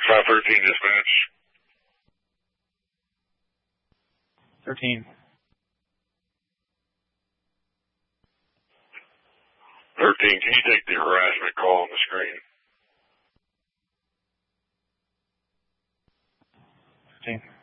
513 dispatch. 13. 13, can you take the harassment call on the screen? 15.